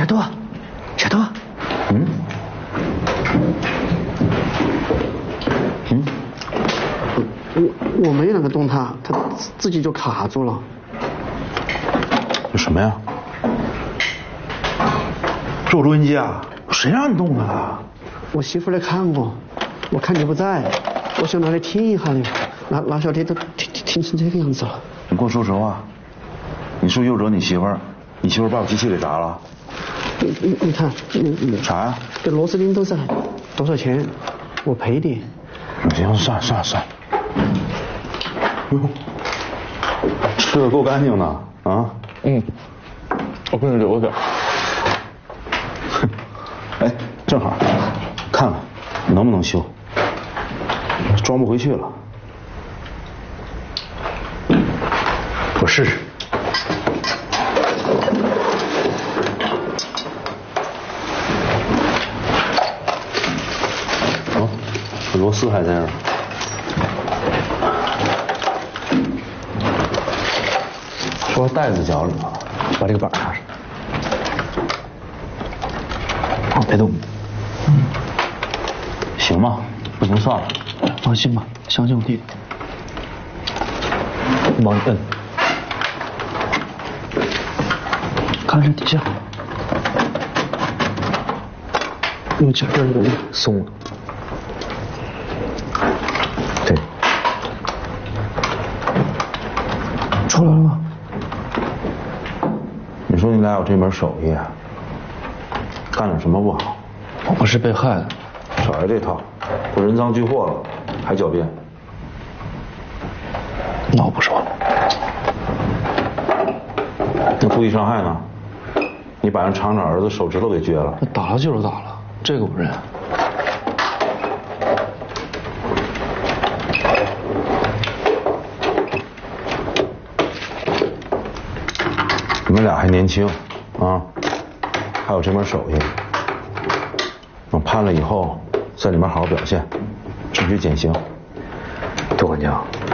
小杜，小杜，我没那个动它，它自己就卡住了。 有什么呀？是我录音机啊？谁让你动的了？ 我媳妇来看我看你不在，我想拿来听一下的，哪晓得都听成这个样子了。 你给我说实话，你是不是又惹你媳妇儿？你媳妇儿把我机器给砸了？ 你看， 啥呀？ 这螺丝钉都在，多少钱？我赔的。 行，算了。哟，吃的够干净的啊！ 我给你留下。 哎，正好，看看能不能修，装不回去了。我试试。哦，这螺丝还在这儿。说袋子脚里了，把这个板插上。别动。行吗？不行算了。 放心吧，相信我弟弟。 往里摁。 看这底下，有劲儿的， 松了。对。 出来了吗？ 你说你俩有这门手艺啊？干了什么不好？ 我不是被害的。 少来这套，我人赃俱获了，还狡辩。 那我不说了。 那故意伤害呢？你把人厂长儿子手指头给撅了。 那打了就是打了，这个我认。 你们俩还年轻啊，还有这门手艺，等判了以后，在里面好好表现，争取减刑。 杜管教，